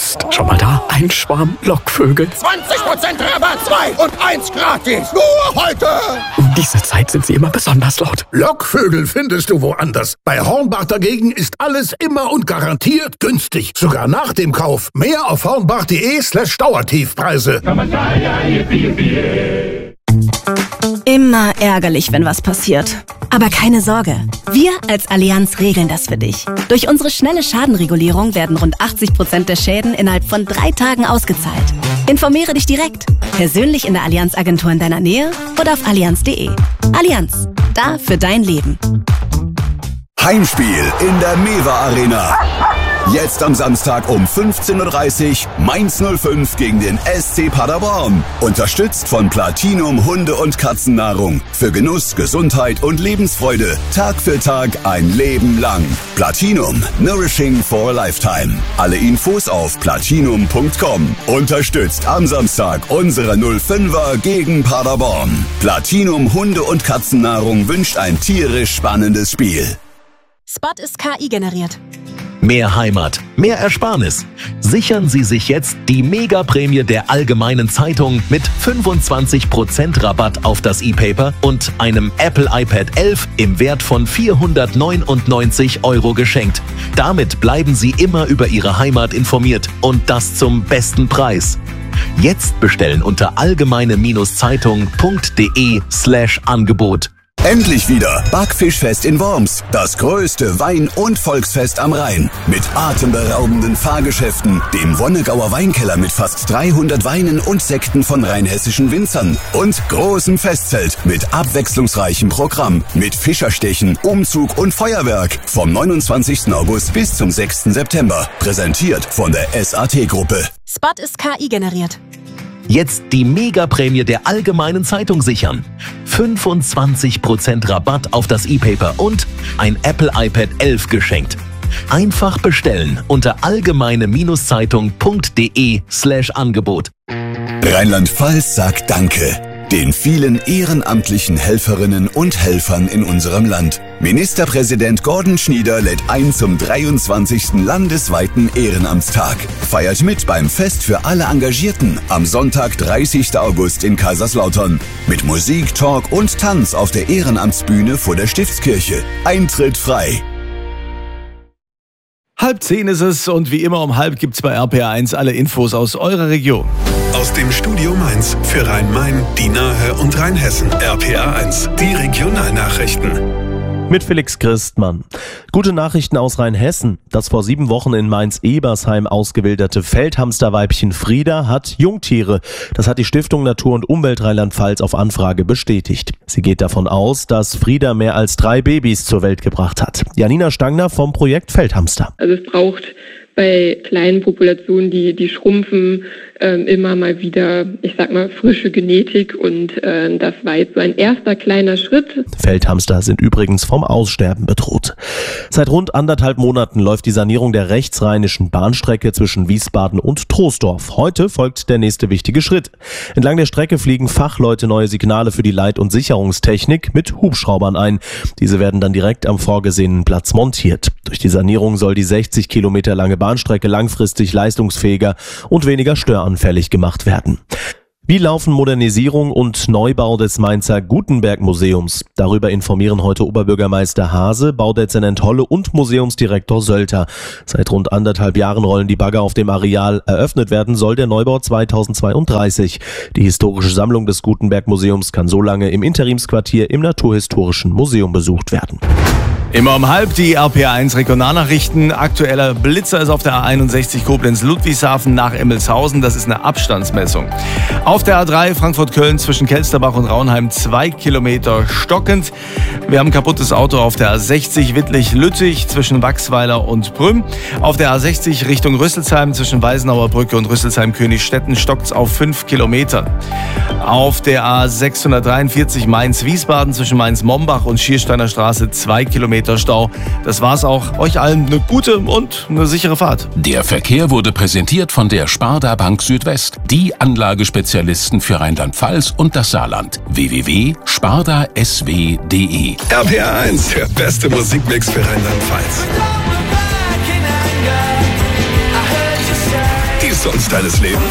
Psst. Schon mal da? Ein Schwarm Lockvögel. 20% Rabatt, 2 und 1 gratis. Nur heute. Um diese Zeit sind sie immer besonders laut. Lockvögel findest du woanders. Bei Hornbach dagegen ist alles immer und garantiert günstig. Sogar nach dem Kauf. Mehr auf hornbach.de/Dauertiefpreise. Immer ärgerlich, wenn was passiert. Aber keine Sorge, wir als Allianz regeln das für dich. Durch unsere schnelle Schadenregulierung werden rund 80% der Schäden innerhalb von 3 Tagen ausgezahlt. Informiere dich direkt, persönlich in der Allianz-Agentur in deiner Nähe oder auf allianz.de. Allianz, da für dein Leben. Heimspiel in der Mewa Arena. Jetzt am Samstag um 15:30 Uhr Mainz 05 gegen den SC Paderborn. Unterstützt von Platinum Hunde- und Katzennahrung. Für Genuss, Gesundheit und Lebensfreude. Tag für Tag ein Leben lang. Platinum. Nourishing for a Lifetime. Alle Infos auf platinum.com. Unterstützt am Samstag unsere 05er gegen Paderborn. Platinum Hunde- und Katzennahrung wünscht ein tierisch spannendes Spiel. Spot ist KI generiert. Mehr Heimat, mehr Ersparnis. Sichern Sie sich jetzt die Mega-Prämie der Allgemeinen Zeitung mit 25% Rabatt auf das E-Paper und einem Apple iPad 11 im Wert von 499 € geschenkt. Damit bleiben Sie immer über Ihre Heimat informiert und das zum besten Preis. Jetzt bestellen unter allgemeine-zeitung.de/Angebot. Endlich wieder Backfischfest in Worms. Das größte Wein- und Volksfest am Rhein. Mit atemberaubenden Fahrgeschäften, dem Wonnegauer Weinkeller mit fast 300 Weinen und Sekten von rheinhessischen Winzern und großem Festzelt mit abwechslungsreichem Programm, mit Fischerstechen, Umzug und Feuerwerk vom 29. August bis zum 6. September. Präsentiert von der SAT-Gruppe. Spot ist KI generiert. Jetzt die Mega-Prämie der Allgemeinen Zeitung sichern. 25% Rabatt auf das E-Paper und ein Apple iPad 11 geschenkt. Einfach bestellen unter allgemeine-zeitung.de/Angebot. Rheinland-Pfalz sagt Danke den vielen ehrenamtlichen Helferinnen und Helfern in unserem Land. Ministerpräsident Gordon Schnieder lädt ein zum 23. landesweiten Ehrenamtstag. Feiert mit beim Fest für alle Engagierten am Sonntag, 30. August in Kaiserslautern. Mit Musik, Talk und Tanz auf der Ehrenamtsbühne vor der Stiftskirche. Eintritt frei. 9:30 ist es und wie immer um 9:30 gibt's bei RPA1 alle Infos aus eurer Region. Aus dem Studio Mainz für Rhein-Main, die Nahe und Rheinhessen. RPA1, die Regionalnachrichten. Mit Felix Christmann. Gute Nachrichten aus Rheinhessen. Das vor 7 Wochen in Mainz-Ebersheim ausgewilderte Feldhamsterweibchen Frieda hat Jungtiere. Das hat die Stiftung Natur und Umwelt Rheinland-Pfalz auf Anfrage bestätigt. Sie geht davon aus, dass Frieda mehr als 3 Babys zur Welt gebracht hat. Janina Stangner vom Projekt Feldhamster. Also es braucht bei kleinen Populationen, die schrumpfen, immer mal wieder, ich sag mal, frische Genetik und das war jetzt so ein erster kleiner Schritt. Feldhamster sind übrigens vom Aussterben bedroht. Seit rund 1,5 Monaten läuft die Sanierung der rechtsrheinischen Bahnstrecke zwischen Wiesbaden und Troisdorf. Heute folgt der nächste wichtige Schritt. Entlang der Strecke fliegen Fachleute neue Signale für die Leit- und Sicherungstechnik mit Hubschraubern ein. Diese werden dann direkt am vorgesehenen Platz montiert. Durch die Sanierung soll die 60 Kilometer lange Bahnstrecke langfristig leistungsfähiger und weniger störanfällig gemacht werden. Wie laufen Modernisierung und Neubau des Mainzer Gutenberg-Museums? Darüber informieren heute Oberbürgermeister Hase, Baudezernent Holle und Museumsdirektor Sölter. Seit rund 1,5 Jahren rollen die Bagger auf dem Areal. Eröffnet werden soll der Neubau 2032. Die historische Sammlung des Gutenberg-Museums kann so lange im Interimsquartier im Naturhistorischen Museum besucht werden. Immer um 9:30 die RPA1 Regionalnachrichten. Aktueller Blitzer ist auf der A61 Koblenz-Ludwigshafen nach Emmelshausen. Das ist eine Abstandsmessung. Auf der A3 Frankfurt-Köln zwischen Kelsterbach und Raunheim 2 Kilometer stockend. Wir haben ein kaputtes Auto auf der A60 Wittlich-Lüttich zwischen Wachsweiler und Brünn. Auf der A60 Richtung Rüsselsheim zwischen Weisenauer Brücke und Rüsselsheim-Königsstetten stockt's auf 5 Kilometern. Auf der A643 Mainz-Wiesbaden zwischen Mainz-Mombach und Schiersteiner Straße 2 Kilometer Stau. Das war's auch. Euch allen eine gute und eine sichere Fahrt. Der Verkehr wurde präsentiert von der Sparda Bank Südwest, die Anlagespezialisten für Rheinland-Pfalz und das Saarland. www.spardasw.de. RPA1, der beste Musikmix für Rheinland-Pfalz. sonst deines Lebens?